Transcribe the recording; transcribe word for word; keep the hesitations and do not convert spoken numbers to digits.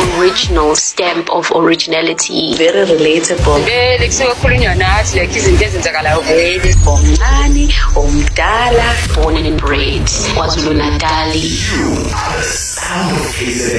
original stamp of originality. Very relatable. Vele kusekhulunywa nathi like izinto ezenzakalayo Vele omncane, omdala, born and bred, KwaZulu Natal. Sound of K Z N.